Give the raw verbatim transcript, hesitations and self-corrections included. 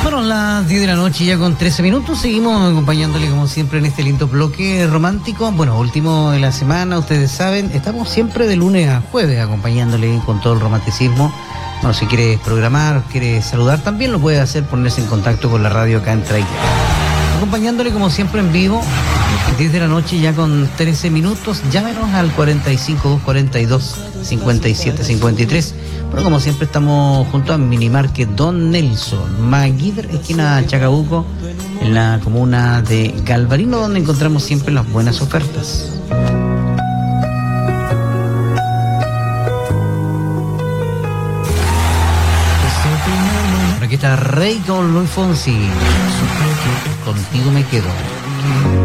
Bueno, las diez de la noche ya con trece minutos, seguimos acompañándole como siempre en este lindo bloque romántico. Bueno, último de la semana, ustedes saben, estamos siempre de lunes a jueves acompañándole con todo el romanticismo. Bueno, si quieres programar, quieres saludar, también lo puede hacer, ponerse en contacto con la radio acá en Trailer. Acompañándole como siempre en vivo, diez de la noche ya con trece minutos, llámenos al cuarenta y cinco, doscientos cuarenta y dos, cincuenta y siete cincuenta y tres. Pero como siempre estamos junto a Minimarket Don Nelson, Maguidr, esquina Chacabuco, en la comuna de Galvarino, donde encontramos siempre las buenas ofertas. Aquí está Rey con Luis Fonsi. Contigo me quedo.